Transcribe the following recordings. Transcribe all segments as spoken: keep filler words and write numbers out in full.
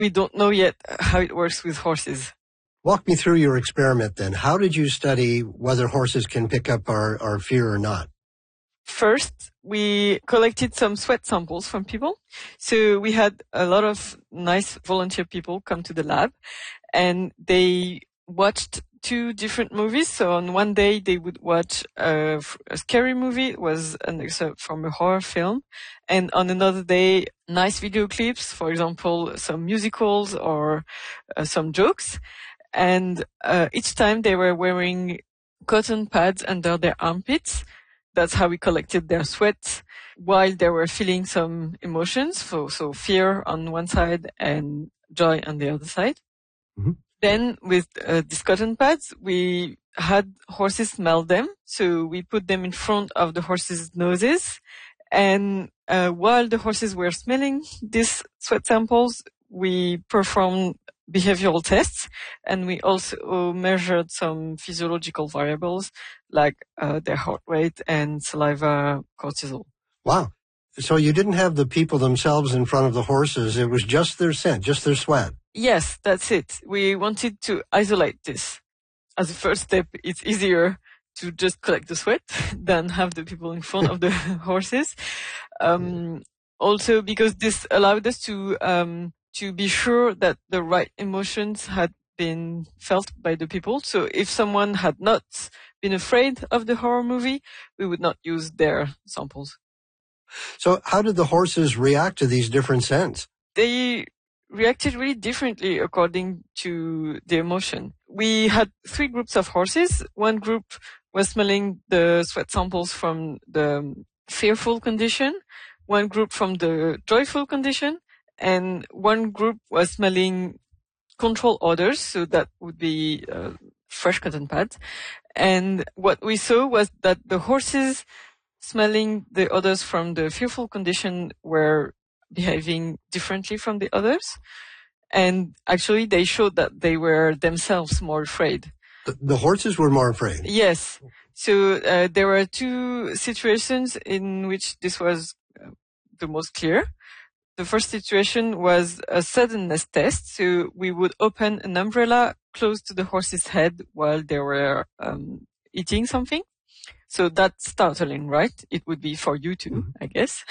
We don't know yet how it works with horses. Walk me through your experiment then. How did you study whether horses can pick up our, our fear or not? First, we collected some sweat samples from people. So we had a lot of nice volunteer people come to the lab, and they watched two different movies. So on one day they would watch a, a scary movie. It was an excerpt from a horror film. And on another day, nice video clips, for example, some musicals or uh, some jokes. And uh, each time they were wearing cotton pads under their armpits. That's how we collected their sweat while they were feeling some emotions. So, so fear on one side and joy on the other side. Mm-hmm. Then with uh, these cotton pads, we had horses smell them. So we put them in front of the horses' noses. And uh, while the horses were smelling these sweat samples, we performed behavioral tests, and we also measured some physiological variables like uh, their heart rate and saliva cortisol. Wow. So you didn't have the people themselves in front of the horses. It was just their scent, just their sweat. Yes, that's it. We wanted to isolate this. As a first step, it's easier to just collect the sweat than have the people in front of the horses. Um, also because this allowed us to um, to be sure that the right emotions had been felt by the people. So if someone had not been afraid of the horror movie, we would not use their samples. So how did the horses react to these different scents? They reacted really differently according to the emotion. We had three groups of horses. One group was smelling the sweat samples from the fearful condition, one group from the joyful condition, and one group was smelling control odors, so that would be uh, fresh cotton pads. And what we saw was that the horses smelling the odors from the fearful condition were behaving differently from the others. And actually, they showed that they were themselves more afraid. The, the horses were more afraid? Yes. So uh, there were two situations in which this was uh, the most clear. The first situation was a suddenness test. So we would open an umbrella close to the horse's head while they were um, eating something. So that's startling, right? It would be for you too, mm-hmm. I guess.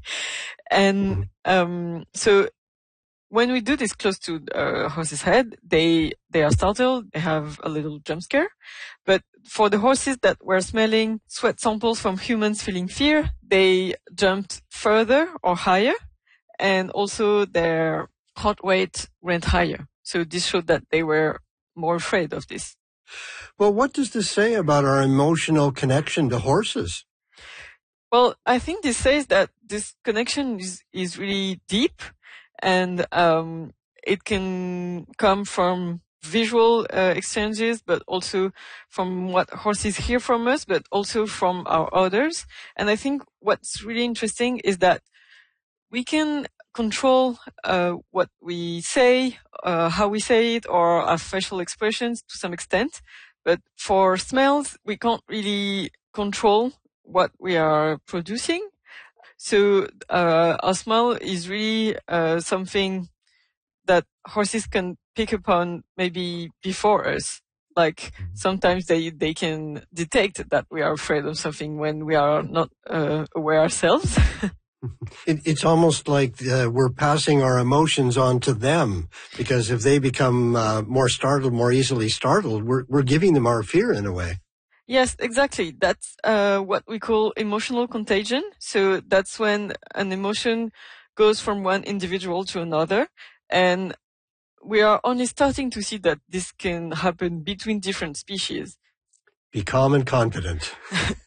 And um, so when we do this close to a horse's head, they they are startled. They have a little jump scare. But for the horses that were smelling sweat samples from humans feeling fear, they jumped further or higher. And also their heart rate went higher. So this showed that they were more afraid of this. Well, what does this say about our emotional connection to horses? Well, I think this says that this connection is, is really deep, and um, it can come from visual uh, exchanges, but also from what horses hear from us, but also from our others. And I think what's really interesting is that we can control uh, what we say, uh, how we say it, or our facial expressions to some extent. But for smells, we can't really control what we are producing. So uh, our smell is really uh, something that horses can pick upon maybe before us. Like sometimes they, they can detect that we are afraid of something when we are not uh, aware ourselves. It, it's almost like uh, we're passing our emotions on to them, because if they become uh, more startled, more easily startled, we're, we're giving them our fear in a way. Yes, exactly. That's uh, what we call emotional contagion. So that's when an emotion goes from one individual to another. And we are only starting to see that this can happen between different species. Be calm and confident.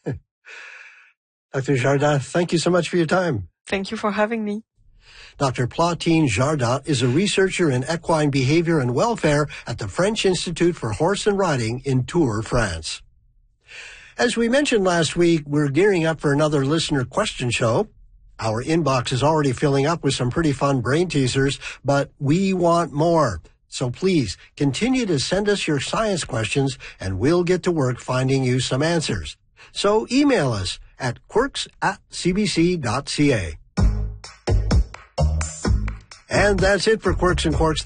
Doctor Jardin, thank you so much for your time. Thank you for having me. Doctor Platine Jardin is a researcher in equine behavior and welfare at the French Institute for Horse and Riding in Tours, France. As we mentioned last week, we're gearing up for another listener question show. Our inbox is already filling up with some pretty fun brain teasers, but we want more. So please continue to send us your science questions, and we'll get to work finding you some answers. So email us at quirks at c b c dot c a. And that's it for Quirks and Quarks.